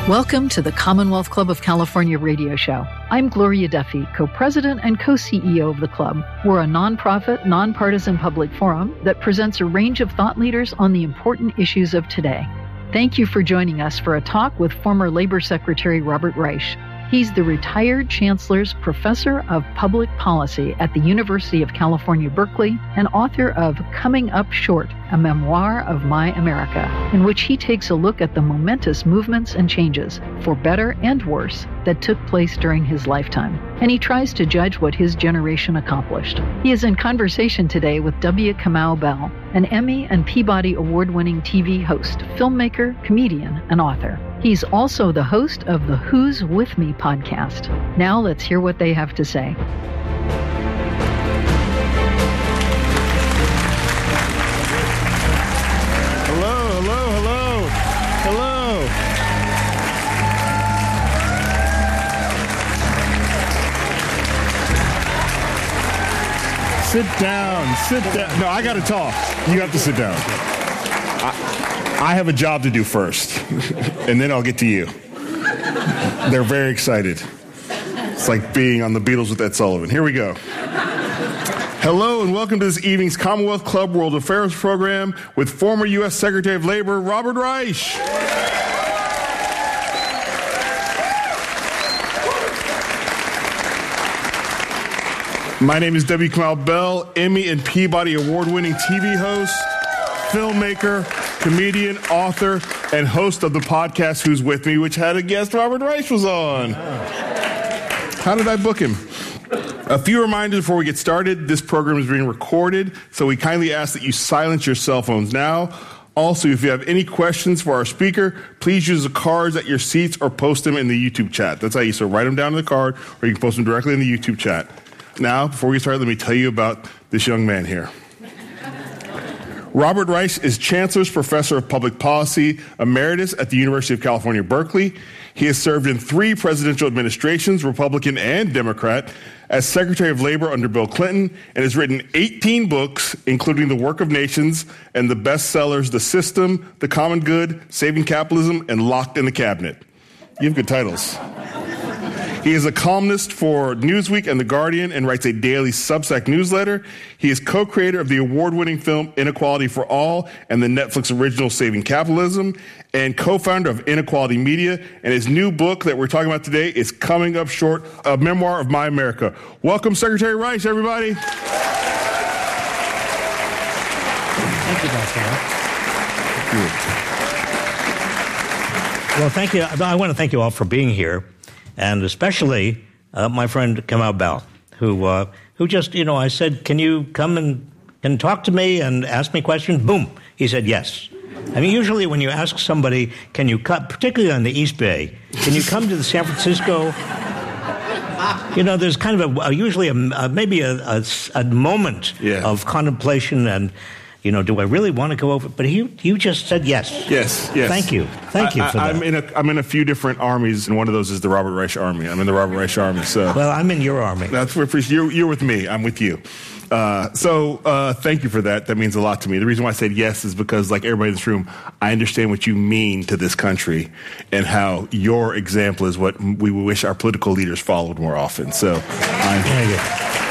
Welcome to the Commonwealth Club of California radio show. I'm Gloria Duffy, co-president and co-CEO of the club. We're a nonprofit, nonpartisan public forum that presents a range of thought leaders on the important issues of today. Thank you for joining us for a talk with former Labor Secretary Robert Reich. He's the retired Chancellor's Professor of Public Policy at the University of California, Berkeley, and author of Coming Up Short, a memoir of my America, in which he takes a look at the momentous movements and changes, for better and worse, that took place during his lifetime. And he tries to judge what his generation accomplished. He is in conversation today with W. Kamau Bell, an Emmy and Peabody Award-winning TV host, filmmaker, comedian, and author. He's also the host of the Who's With Me podcast. Now let's hear what they have to say. Hello. Sit down. No, I got to talk. You have to sit down. I have a job to do first, and then I'll get to you. They're very excited. It's like being on the Beatles with Ed Sullivan. Here we go. Hello and welcome to this evening's Commonwealth Club World Affairs program with former U.S. Secretary of Labor Robert Reich. My name is W. Kamau Bell, Emmy and Peabody Award-winning TV host, filmmaker, comedian, author, and host of the podcast Who's With Me, which had a guest Robert Reich was on. How did I book him? A few reminders before we get started. This program is being recorded, so we kindly ask that you silence your cell phones now. Also, if you have any questions for our speaker, please use the cards at your seats or post them in the YouTube chat. That's how you write them down on the card, or you can post them directly in the YouTube chat. Now, before we start, let me tell you about this young man here. Robert Reich is Chancellor's Professor of Public Policy, Emeritus at the University of California, Berkeley. He has served in 3 presidential administrations, Republican and Democrat, as Secretary of Labor under Bill Clinton, and has written 18 books, including The Work of Nations and the bestsellers The System, The Common Good, Saving Capitalism, and Locked in the Cabinet. You have good titles. He is a columnist for Newsweek and The Guardian and writes a daily Substack newsletter. He is co-creator of the award-winning film Inequality for All and the Netflix original Saving Capitalism, and co-founder of Inequality Media. And his new book that we're talking about today is Coming Up Short, a memoir of my America. Welcome, Secretary Reich, everybody. Thank you, Dr. Well, thank you. I want to thank you all for being here. And especially my friend Kamau Bell, who just, I said, can you come and talk to me and ask me questions? Boom. He said yes. I mean, usually when you ask somebody, can you come, particularly on the East Bay, can you come to the San Francisco? There's kind of usually maybe a moment of contemplation and, do I really want to go over? But you just said yes. Yes. Thank you for that. I'm in a few different armies, and one of those is the Robert Reich Army. I'm in the Robert Reich Army. So. Well, I'm in your army. That's what you're with me. I'm with you. So thank you for that. That means a lot to me. The reason why I said yes is because, like everybody in this room, I understand what you mean to this country and how your example is what we wish our political leaders followed more often. So thank you.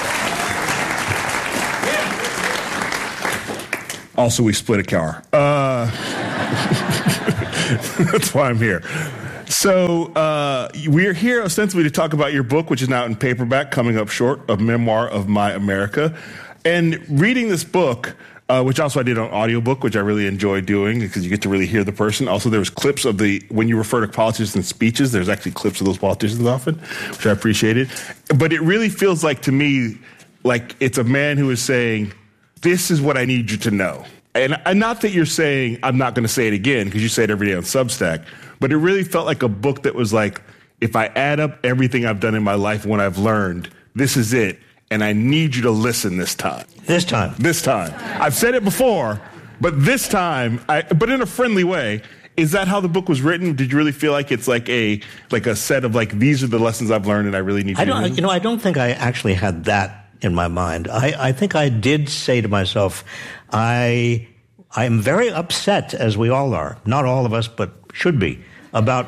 Also, we split a car. That's why I'm here. So we're here ostensibly to talk about your book, which is now in paperback, Coming Up Short, a memoir of my America. And reading this book, which also I did on audiobook, which I really enjoy doing because you get to really hear the person. Also, there was clips of when you refer to politicians in speeches, there's actually clips of those politicians often, which I appreciated. But it really feels like, to me, like it's a man who is saying, this is what I need you to know. And not that you're saying, I'm not going to say it again, because you say it every day on Substack, but it really felt like a book that was like, if I add up everything I've done in my life and what I've learned, this is it. And I need you to listen this time. This time. I've said it before, but this time, but in a friendly way. Is that how the book was written? Did you really feel like it's like a set of these are the lessons I've learned and I really need you to know? I don't think I actually had that in my mind. I think I did say to myself, I am very upset, as we all are, not all of us, but should be, about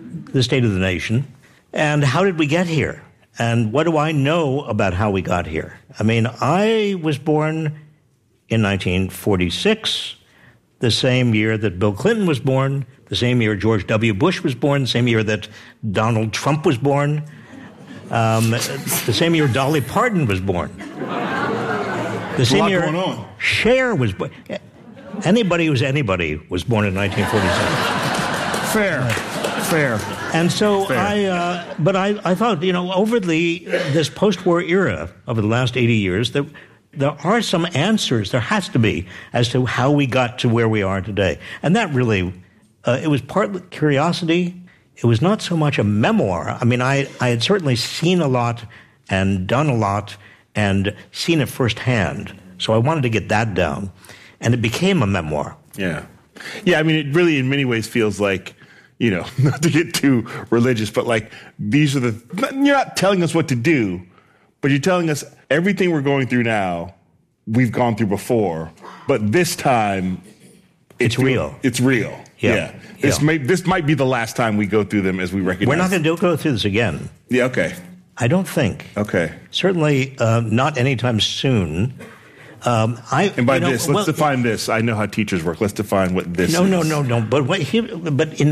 the state of the nation, and how did we get here? And what do I know about how we got here? I mean, I was born in 1946, the same year that Bill Clinton was born, the same year George W. Bush was born, the same year that Donald Trump was born, the same year Dolly Parton was born. The same year Cher was born. Anybody who's anybody was born in 1947. Fair. And so I thought, over this post-war era, over the last 80 years, that there are some answers, there has to be, as to how we got to where we are today. And that really, it was partly curiosity. It was not so much a memoir. I mean, I had certainly seen a lot and done a lot and seen it firsthand. So I wanted to get that down. And it became a memoir. Yeah. Yeah, I mean, it really in many ways feels like, not to get too religious, but like these are you're not telling us what to do, but you're telling us everything we're going through now, we've gone through before, but this time it's real. It's real. Yeah. This might be the last time we go through them as we recognize. We're not going to go through this again. Yeah, okay. I don't think. Okay. Certainly not anytime soon. And by this, let's define this. I know how teachers work. Let's define what this is. No. But in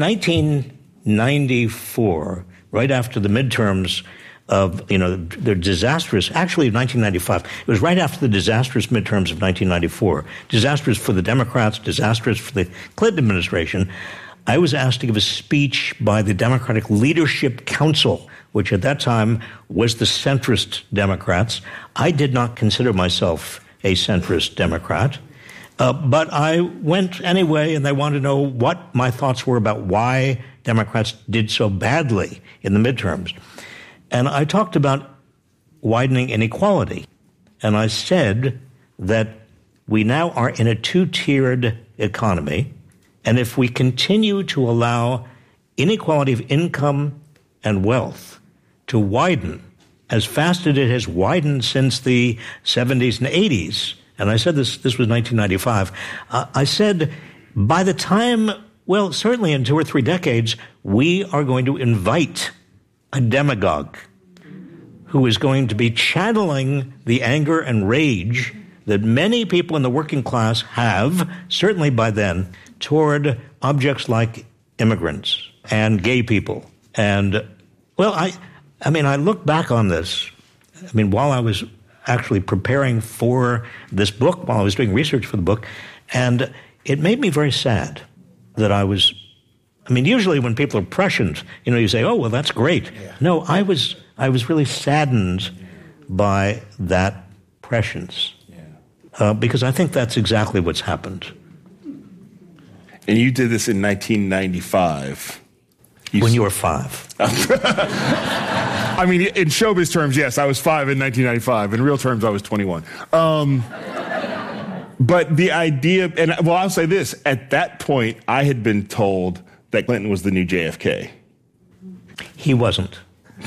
1994, right after the midterms of, the disastrous, actually 1995, it was right after the disastrous midterms of 1994, disastrous for the Democrats, disastrous for the Clinton administration, I was asked to give a speech by the Democratic Leadership Council, which at that time was the centrist Democrats. I did not consider myself a centrist Democrat. But I went anyway, and they wanted to know what my thoughts were about why Democrats did so badly in the midterms. And I talked about widening inequality. And I said that we now are in a two-tiered economy, and if we continue to allow inequality of income and wealth to widen as fast as it has widened since the 70s and 80s, and I said this was 1995, I said by the time, certainly in 2 or 3 decades, we are going to invite a demagogue who is going to be channeling the anger and rage that many people in the working class have, certainly by then, toward objects like immigrants and gay people. And, I look back on this, while I was actually preparing for this book, while I was doing research for the book, and it made me very sad that I was, usually when people are prescient, you say, oh, well, that's great. Yeah. No, I was really saddened by that prescience, because I think that's exactly what's happened. And you did this in 1995. When you were 5. In showbiz terms, yes, I was 5 in 1995. In real terms, I was 21. But the idea, I'll say this. At that point, I had been told that Clinton was the new JFK. He wasn't.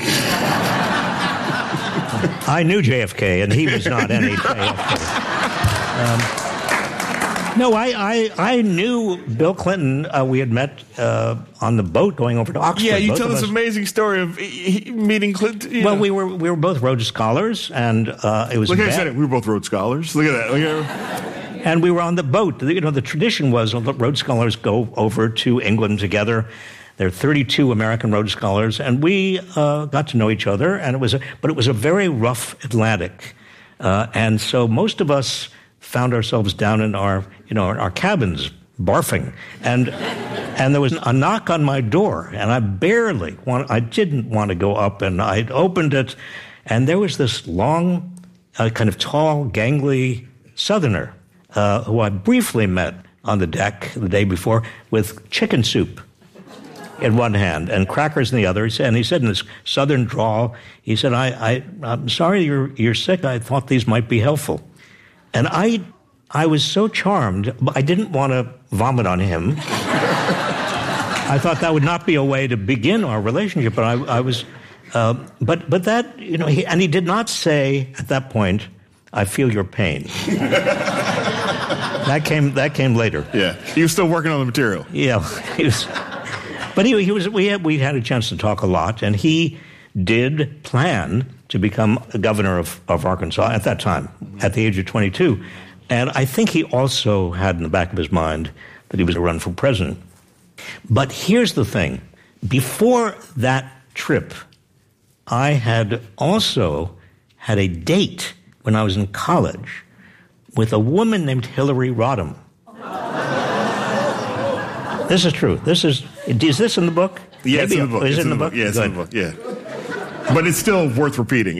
I knew JFK, and he was not any JFK. No, I knew Bill Clinton. We had met on the boat going over to Oxford. Yeah, you tell this amazing story of meeting Clinton. Well, we were both Rhodes Scholars, and it was. Look, I said it. We were both Rhodes Scholars. Look at that. And we were on the boat. The tradition was the Rhodes Scholars go over to England together. There are 32 American Rhodes Scholars, and we got to know each other. And it was a very rough Atlantic, and so most of us found ourselves down in our cabins, barfing, and there was a knock on my door, and I didn't want to go up, and I opened it, and there was this long, kind of tall, gangly Southerner who I briefly met on the deck the day before with chicken soup in one hand and crackers in the other, and he said in this Southern drawl, he said, I'm sorry you're sick. I thought these might be helpful. And I was so charmed, but I didn't want to vomit on him. I thought that would not be a way to begin our relationship, but I was, but that, he did not say at that point, I feel your pain. That came later. Yeah, he was still working on the material. Yeah, he was. But we had a chance to talk a lot, and he did plan to become a governor of Arkansas at that time, at the age of 22. And I think he also had in the back of his mind that he was going to run for president. But here's the thing. Before that trip, I had also had a date when I was in college with a woman named Hillary Rodham. This is true. Is this in the book? Yeah, Maybe it's in the book. Is it in the book? Yeah, it's in the book, yeah. But it's still worth repeating.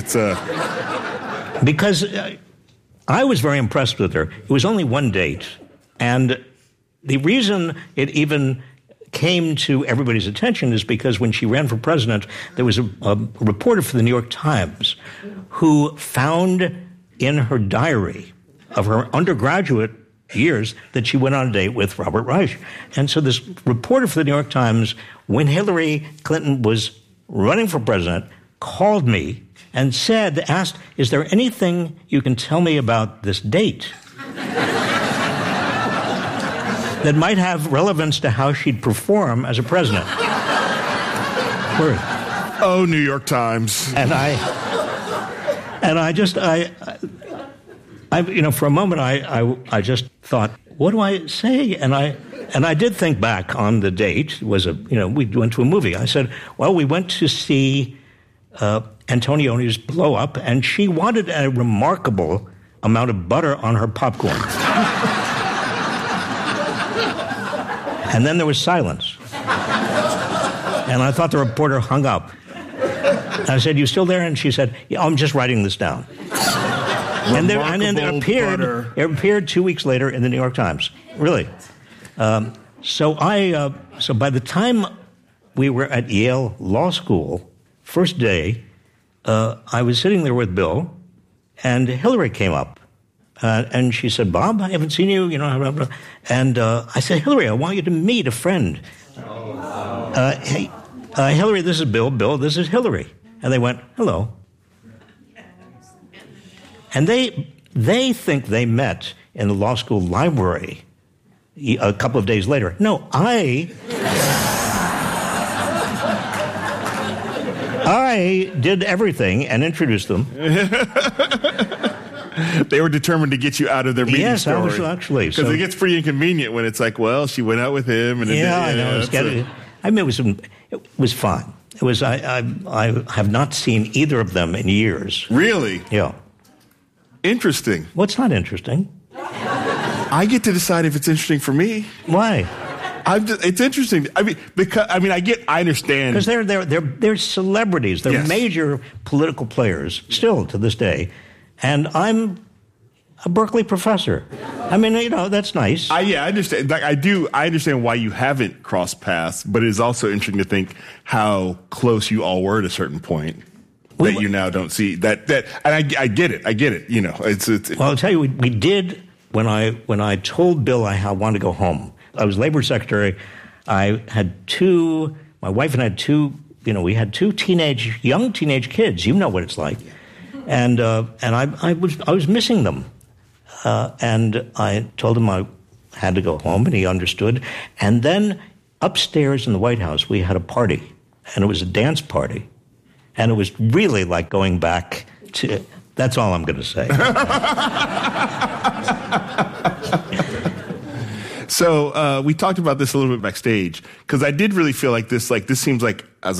Because I was very impressed with her. It was only one date. And the reason it even came to everybody's attention is because when she ran for president, there was a reporter for the New York Times who found in her diary of her undergraduate years that she went on a date with Robert Reich. And so this reporter for the New York Times, when Hillary Clinton was running for president, called me and asked, is there anything you can tell me about this date that might have relevance to how she'd perform as a president? Oh, New York Times. And I for a moment, I just thought, what do I say? And I did think back on the date. It was we went to a movie. I said, well, we went to see Antonioni's Blow Up, and she wanted a remarkable amount of butter on her popcorn. And then there was silence. And I thought the reporter hung up. And I said, you still there? And she said, yeah, I'm just writing this down. And then it appeared 2 weeks later in the New York Times. Really. So by the time we were at Yale Law School, first day, I was sitting there with Bill, and Hillary came up. And she said, Bob, I haven't seen you, blah, blah, blah. And I said, Hillary, I want you to meet a friend. Hey, Hillary, this is Bill. Bill, this is Hillary. And they went, hello. And they think they met in the law school library a couple of days later. No, I did everything and introduced them. They were determined to get you out of their meeting story. Yes, actually. Because it gets pretty inconvenient when it's like, well, she went out with him. And I know. It was fun. It was. I have not seen either of them in years. Really? Yeah. Interesting. What's not interesting? I get to decide if it's interesting for me. Why? It's interesting. I understand. Because they're celebrities. They're major political players still to this day. And I'm a Berkeley professor. That's nice. I understand. I understand why you haven't crossed paths, but it is also interesting to think how close you all were at a certain point that you now don't see. And I get it. Well, I'll tell you, we did when I told Bill I wanted to go home. I was labor secretary. My wife and I had two. We had two young teenage kids. You know what it's like. And I was missing them, and I told him I had to go home, and he understood. And then upstairs in the White House, we had a party, and it was a dance party, and it was really like going back to. That's all I'm going to say. So we talked about this a little bit backstage because I did really feel like this seems like as